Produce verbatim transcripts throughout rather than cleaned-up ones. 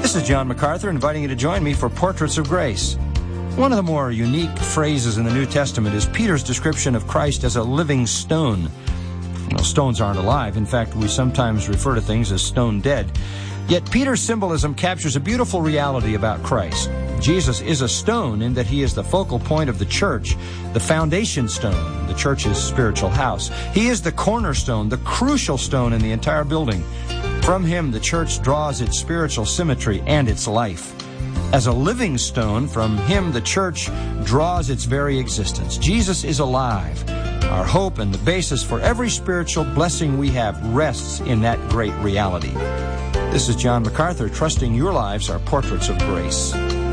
This is John MacArthur inviting you to join me for Portraits of Grace. One of the more unique phrases in the New Testament is Peter's description of Christ as a living stone. Well, stones aren't alive. In fact, we sometimes refer to things as stone dead. Yet Peter's symbolism captures a beautiful reality about Christ. Jesus is a stone in that he is the focal point of the church, the foundation stone, the church's spiritual house. He is the cornerstone, the crucial stone in the entire building. From him, the church draws its spiritual symmetry and its life. As a living stone, from him, the church draws its very existence. Jesus is alive. Our hope and the basis for every spiritual blessing we have rests in that great reality. This is John MacArthur, trusting your lives are portraits of grace.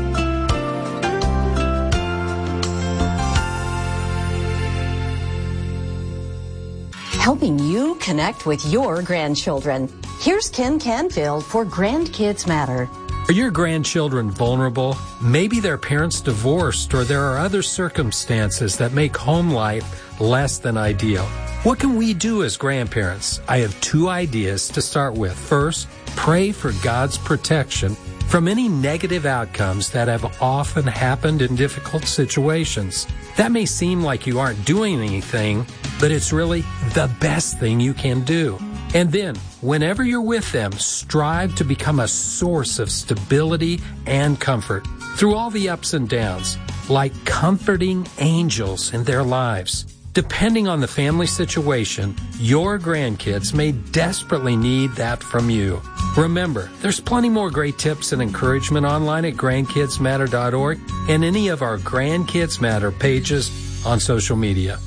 Helping you connect with your grandchildren. Here's Ken Canfield for Grandkids Matter. Are your grandchildren vulnerable? Maybe their parents divorced, or there are other circumstances that make home life less than ideal. What can we do as grandparents? I have two ideas to start with. First, pray for God's protection from any negative outcomes that have often happened in difficult situations. That may seem like you aren't doing anything, but it's really the best thing you can do. And then, whenever you're with them, strive to become a source of stability and comfort through all the ups and downs, like comforting angels in their lives. Depending on the family situation, your grandkids may desperately need that from you. Remember, there's plenty more great tips and encouragement online at grandkids matter dot org and any of our Grandkids Matter pages on social media.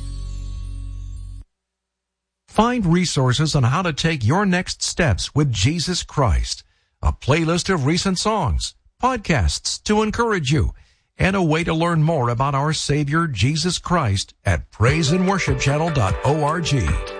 Find resources on how to take your next steps with Jesus Christ, a playlist of recent songs, podcasts to encourage you, and a way to learn more about our Savior Jesus Christ at praise and worship channel dot org.